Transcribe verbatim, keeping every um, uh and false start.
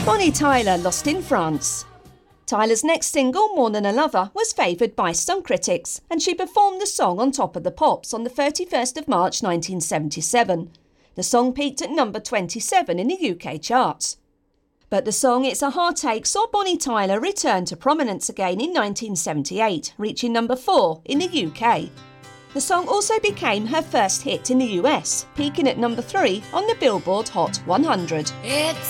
Bonnie Tyler, Lost in France. Tyler's next single, More Than a Lover, was favoured by some critics, and she performed the song on Top of the Pops on the thirty-first of March nineteen seventy-seven. The song peaked at number twenty-seven in the U K charts. But the song It's a Heartache saw Bonnie Tyler return to prominence again in nineteen seventy-eight, reaching number four in the U K. The song also became her first hit in the U S, peaking at number three on the Billboard Hot one hundred. It's